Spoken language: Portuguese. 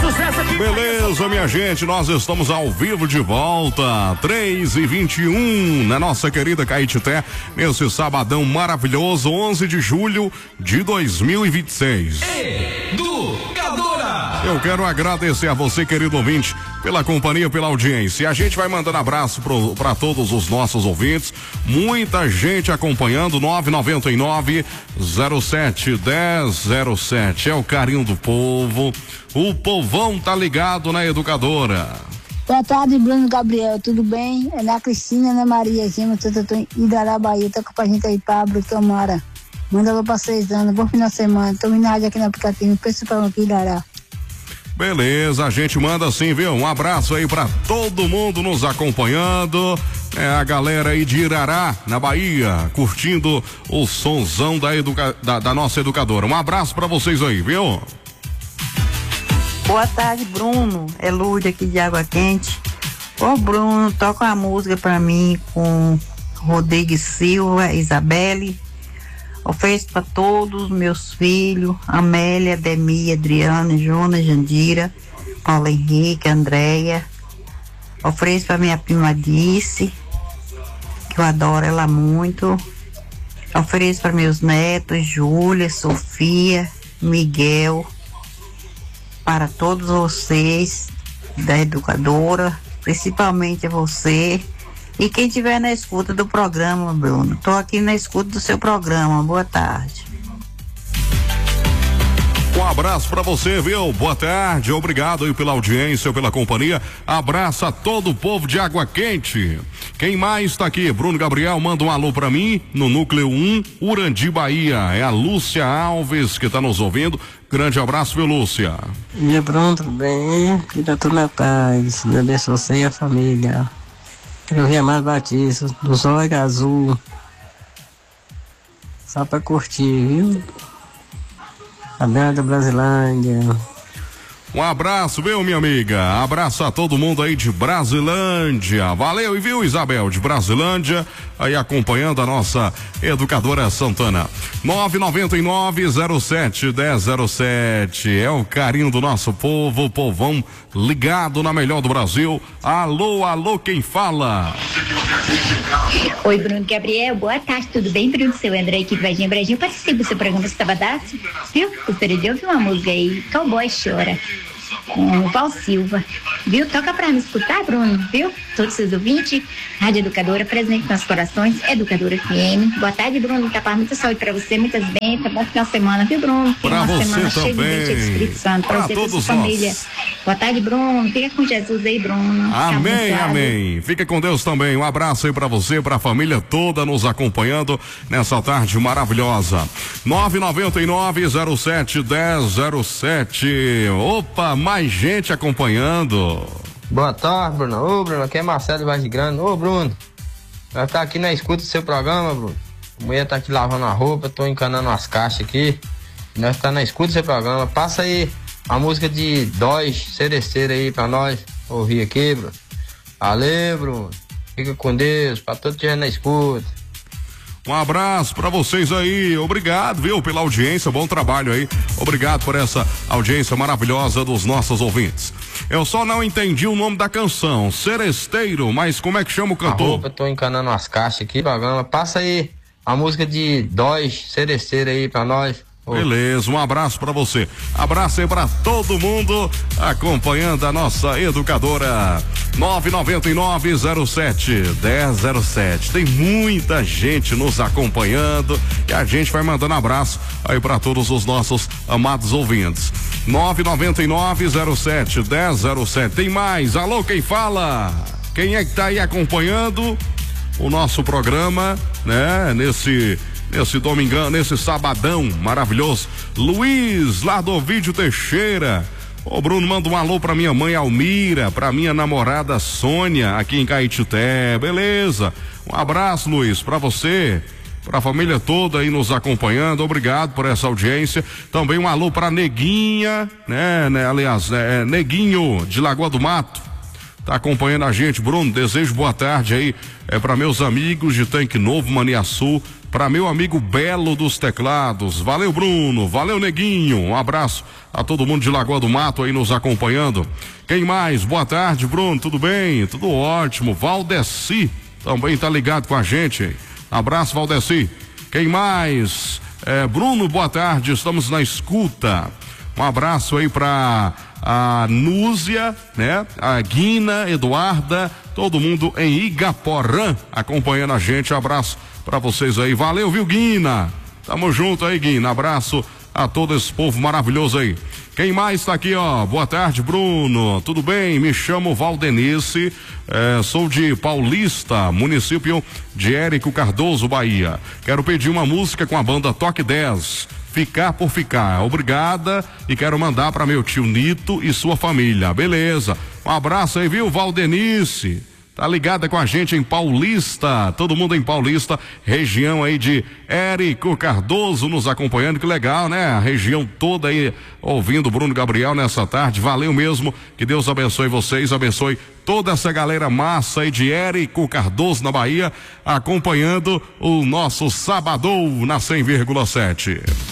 Beleza, minha gente, nós estamos ao vivo de volta, 3h21, na nossa querida Caetité, nesse sabadão maravilhoso, 11 de julho de 2026. Educadora! Eu quero agradecer a você, querido ouvinte, pela companhia, pela audiência. A gente vai mandando abraço para todos os nossos ouvintes, muita gente acompanhando, 999-07-1007, é o carinho do povo. O povão tá ligado na Educadora. Boa tarde, Bruno Gabriel, tudo bem? É na Cristina, Ana Maria, Gema, em Idará, Bahia. Toca pra gente aí, Pablo, Tomara. Manda lá pra 6 anos, bom final de semana. Tô indo aqui no aplicativo, pensa pra aqui, Idará. Beleza, a gente manda sim, viu? Um abraço aí pra todo mundo nos acompanhando. É a galera aí de Irará, na Bahia, curtindo o sonzão da nossa Educadora. Um abraço pra vocês aí, viu? Boa tarde, Bruno. É Lourdes aqui de Água Quente. Ô, Bruno, toca uma música pra mim com Rodrigues Silva, Isabelle. Ofereço pra todos os meus filhos, Amélia, Demi, Adriana, Jonas, Jandira, Paulo Henrique, Andréia. Ofereço pra minha prima Dice, que eu adoro ela muito. Ofereço para meus netos, Júlia, Sofia, Miguel. Para todos vocês da Educadora, principalmente a você e quem estiver na escuta do programa, Bruno. Estou aqui na escuta do seu programa. Boa tarde. Um abraço pra você, viu? Boa tarde, obrigado aí pela audiência, pela companhia. Abraço a todo o povo de Água Quente. Quem mais tá aqui? Bruno Gabriel, manda um alô pra mim no Núcleo 1, Urandi, Bahia. É a Lúcia Alves que tá nos ouvindo. Grande abraço, viu, Lúcia? E Bruno, tudo bem? Que tá tudo na paz. Deus abençoe você e a família. Eu vi Amado Batista, do Zóio Azul. Só pra curtir, viu? A Bela da Brasilândia. Um abraço, viu, minha amiga? Abraço a todo mundo aí de Brasilândia. Valeu, e viu, Isabel, de Brasilândia, aí acompanhando a nossa Educadora Santana. 999-07-1007. É o carinho do nosso povo, o povão ligado na melhor do Brasil. Alô, alô, quem fala? Oi, Bruno Gabriel, boa tarde, tudo bem? Bruno, seu André aqui do Varginha Brasília. Participe do seu programa Sabadaço, viu? Gostaria de ouvir uma música aí, Cowboy Chora, com o Val Silva, viu? Toca pra me escutar, Bruno, viu? Todos os seus ouvintes, Rádio Educadora, presente nos corações, Educadora FM. Boa tarde, Bruno, tá, muita saúde pra você, muitas bênçãos, bom final de semana, viu, Bruno? Pra uma você semana também. cheia de bênção do Espírito Santo, pra você e todos sua família. Boa tarde, Bruno, fica com Jesus aí, Bruno. Amém, amém. Fica com Deus também. Um abraço aí pra você, pra família toda nos acompanhando nessa tarde maravilhosa. 999-07-1007. Opa, mais gente acompanhando. Boa tarde, Bruno. Ô, Bruno, aqui é Marcelo Vaz de Grande. Ô, Bruno, nós tá aqui na escuta do seu programa, Bruno. A mulher tá aqui lavando a roupa, tô encanando as caixas aqui. Nós tá na escuta do seu programa. Passa aí a música de Dóis, Seresteira aí pra nós ouvir aqui, Bruno. Valeu, Bruno. Fica com Deus, pra todo dia na escuta. Um abraço pra vocês aí, obrigado, viu, pela audiência, bom trabalho aí, obrigado por essa audiência maravilhosa dos nossos ouvintes. Eu só não entendi o nome da canção, Seresteiro, mas como é que chama o cantor? A roupa, tô encanando as caixas aqui, programa. Passa aí a música de Dóis, Seresteira aí pra nós. Beleza, um abraço pra você. Abraço aí pra todo mundo acompanhando a nossa Educadora. 999-07-1007. Tem muita gente nos acompanhando e a gente vai mandando abraço aí pra todos os nossos amados ouvintes. 999-07-1007. Tem mais? Alô, quem fala? Quem é que tá aí acompanhando o nosso programa, né? Nesse domingão, nesse sabadão maravilhoso. Luiz, lá do Ovídio Teixeira. Ô, Bruno, manda um alô pra minha mãe Almira, pra minha namorada Sônia, aqui em Caetité. Beleza? Um abraço, Luiz, pra você, pra família toda aí nos acompanhando. Obrigado por essa audiência. Também um alô pra Neguinha, né? Aliás, Neguinho, de Lagoa do Mato. tá acompanhando a gente. Bruno, desejo boa tarde aí para meus amigos de Tanque Novo, Maniaçu, para meu amigo Belo dos Teclados. Valeu, Bruno, valeu, Neguinho, um abraço a todo mundo de Lagoa do Mato aí nos acompanhando. Quem mais? Boa tarde, Bruno, tudo bem? Tudo ótimo. Valdeci também tá ligado com a gente. Abraço, Valdeci. Quem mais? Bruno, boa tarde, estamos na escuta. Um abraço aí pra a Núzia, né? A Guina, Eduarda, todo mundo em Igaporã acompanhando a gente. Abraço pra vocês aí. Valeu, viu, Guina? Tamo junto aí, Guina. Abraço a todo esse povo maravilhoso aí. Quem mais tá aqui, ó? Boa tarde, Bruno. Tudo bem? Me chamo Valdenice, sou de Paulista, município de Érico Cardoso, Bahia. Quero pedir uma música com a banda Toque 10. Ficar por ficar. Obrigada e quero mandar para meu tio Nito e sua família. Beleza. Um abraço aí, viu, Valdenice? Tá ligada com a gente em Paulista, todo mundo em Paulista, região aí de Érico Cardoso nos acompanhando, que legal, né? A região toda aí ouvindo o Bruno Gabriel nessa tarde, valeu mesmo, que Deus abençoe vocês, abençoe toda essa galera massa aí de Érico Cardoso na Bahia, acompanhando o nosso Sabadão na 100,7.